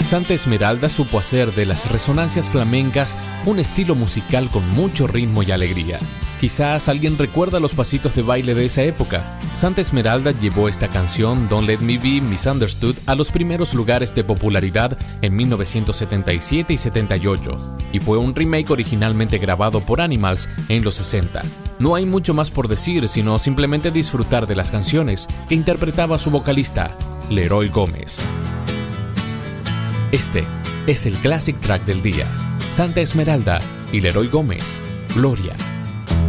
Santa Esmeralda supo hacer de las resonancias flamencas un estilo musical con mucho ritmo y alegría. Quizás alguien recuerda los pasitos de baile de esa época. Santa Esmeralda llevó esta canción, Don't Let Me Be Misunderstood, a los primeros lugares de popularidad en 1977 y 78, y fue un remake originalmente grabado por Animals en los 60. No hay mucho más por decir, sino simplemente disfrutar de las canciones que interpretaba su vocalista, Leroy Gómez. Este es el Classic Track del día. Santa Esmeralda y Leroy Gómez, Gloria.